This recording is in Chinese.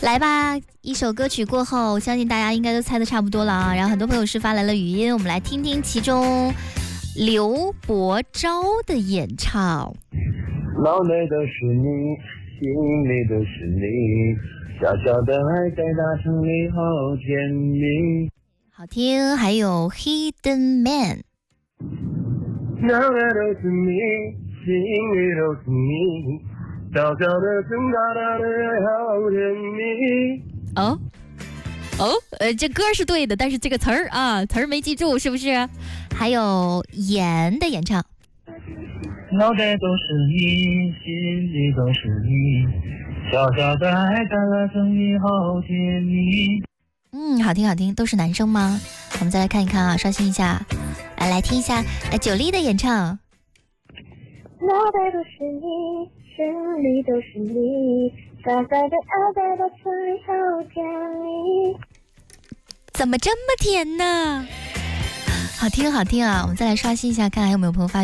来吧，一首歌曲过后，相信大家应该都猜得差不多了啊。然后很多朋友是发来了语音，我们来听听其中刘伯昭的演唱。 脑内的是你，心里的是你，小小的爱在大城里好甜蜜。 好听，还有 Hidden Man。 脑内都是你，心里都是你，小小的声大大的爱好甜蜜。 这歌是对的，但是这个词儿没记住，是不是？还有妍的演唱。 脑袋都是你，心里都是你，小小的爱在大城里好甜蜜。 好听好听，都是男生吗？我们再来看一看啊，刷新一下，来听一下九莉的演唱。 脑袋都是你，心里都是你，小小的爱在大城里好甜蜜。 怎么这么甜呢？好听好听啊！我们再来刷新一下，看还有没有朋友发